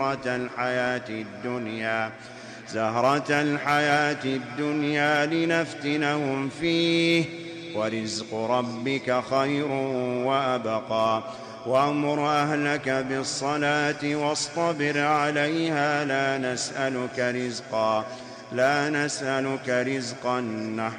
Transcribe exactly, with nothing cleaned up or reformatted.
الحياة الدنيا زهرة الحياة الدنيا لنفتنهم فيه ورزق ربك خير وأبقى وأمر أهلك بالصلاة واصطبر عليها لا نسألك رزقا لا نسألك رزقا نحن